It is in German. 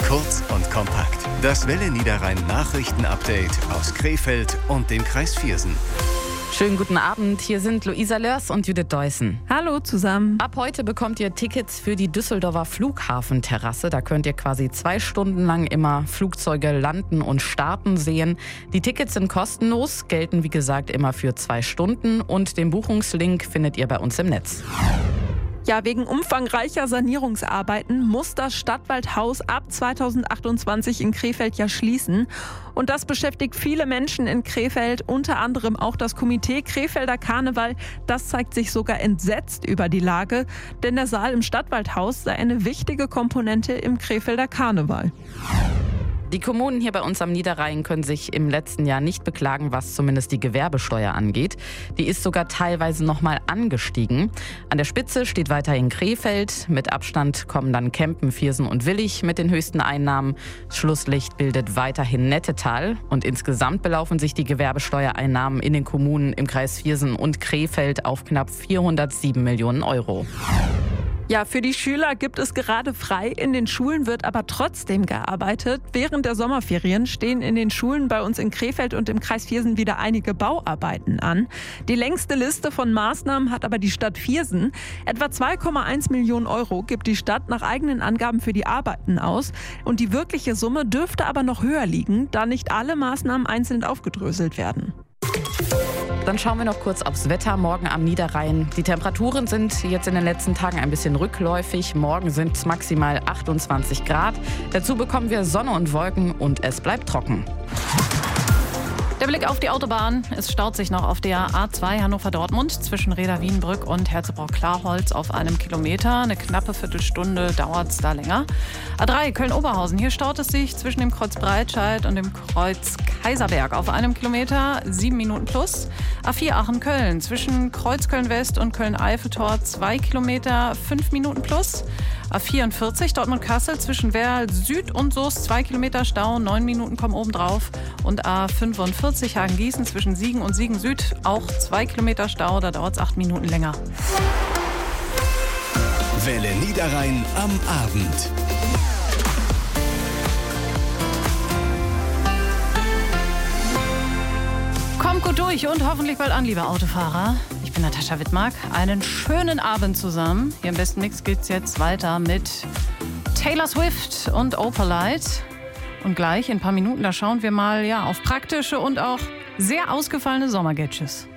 Kurz und kompakt. Das Welle Niederrhein Nachrichten-Update aus Krefeld und dem Kreis Viersen. Schönen guten Abend, hier sind Luisa Lörs und Judith Deussen. Hallo zusammen. Ab heute bekommt ihr Tickets für die Düsseldorfer Flughafenterrasse. Da könnt ihr quasi 2 Stunden lang immer Flugzeuge landen und starten sehen. Die Tickets sind kostenlos, gelten wie gesagt immer für 2 Stunden und den Buchungslink findet ihr bei uns im Netz. Ja, wegen umfangreicher Sanierungsarbeiten muss das Stadtwaldhaus ab 2028 in Krefeld ja schließen. Und das beschäftigt viele Menschen in Krefeld, unter anderem auch das Komitee Krefelder Karneval. Das zeigt sich sogar entsetzt über die Lage, denn der Saal im Stadtwaldhaus sei eine wichtige Komponente im Krefelder Karneval. Die Kommunen hier bei uns am Niederrhein können sich im letzten Jahr nicht beklagen, was zumindest die Gewerbesteuer angeht. Die ist sogar teilweise nochmal angestiegen. An der Spitze steht weiterhin Krefeld. Mit Abstand kommen dann Kempen, Viersen und Willich mit den höchsten Einnahmen. Schlusslicht bildet weiterhin Nettetal. Und insgesamt belaufen sich die Gewerbesteuereinnahmen in den Kommunen im Kreis Viersen und Krefeld auf knapp 407 Millionen Euro. Ja, für die Schüler gibt es gerade frei. In den Schulen wird aber trotzdem gearbeitet. Während der Sommerferien stehen in den Schulen bei uns in Krefeld und im Kreis Viersen wieder einige Bauarbeiten an. Die längste Liste von Maßnahmen hat aber die Stadt Viersen. Etwa 2,1 Millionen Euro gibt die Stadt nach eigenen Angaben für die Arbeiten aus. Und die wirkliche Summe dürfte aber noch höher liegen, da nicht alle Maßnahmen einzeln aufgedröselt werden. Dann schauen wir noch kurz aufs Wetter morgen am Niederrhein. Die Temperaturen sind jetzt in den letzten Tagen ein bisschen rückläufig. Morgen sind es maximal 28 Grad. Dazu bekommen wir Sonne und Wolken und es bleibt trocken. Der Blick auf die Autobahn. Es staut sich noch auf der A2 Hannover-Dortmund zwischen Reda-Wienbrück und Herzebrock-Klarholz auf einem Kilometer. Eine knappe Viertelstunde dauert es da länger. A3 Köln-Oberhausen. Hier staut es sich zwischen dem Kreuz Breitscheid und dem Kreuz Kaiserberg auf einem Kilometer, 7 Minuten plus. A4 Aachen-Köln zwischen Kreuz Köln-West und Köln-Eiffeltor 2 Kilometer, 5 Minuten plus. A44 Dortmund-Kassel zwischen Werl Süd und Soest 2 Kilometer Stau, 9 Minuten kommen obendrauf. Und A45 Hagen-Gießen zwischen Siegen und Siegen Süd auch 2 Kilometer Stau, da dauert es 8 Minuten länger. Welle Niederrhein am Abend. Kommt gut durch und hoffentlich bald an, liebe Autofahrer. Ich bin Natascha Wittmark. Einen schönen Abend zusammen. Hier im besten Mix geht's jetzt weiter mit Taylor Swift und Opalite. Und gleich in ein paar Minuten, da schauen wir mal auf praktische und auch sehr ausgefallene Sommergadgets.